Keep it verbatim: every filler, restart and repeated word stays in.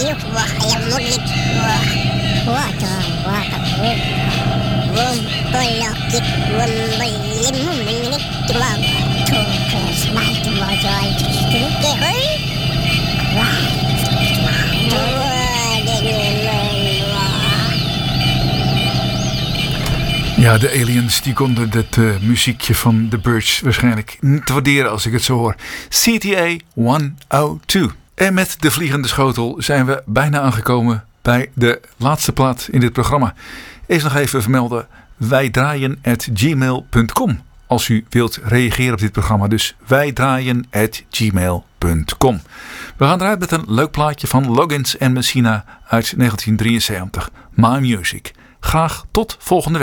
Ja, de aliens die konden het uh, muziekje van The Birds waarschijnlijk niet waarderen als ik het zo hoor. C T A honderdtwee. En met de vliegende schotel zijn we bijna aangekomen bij de laatste plaat in dit programma. Eerst nog even vermelden, wij draaien at gmail punt com. Als u wilt reageren op dit programma, dus wij draaien at gmail punt com. We gaan eruit met een leuk plaatje van Loggins en Messina uit negentien drieënzeventig. My Music. Graag tot volgende week.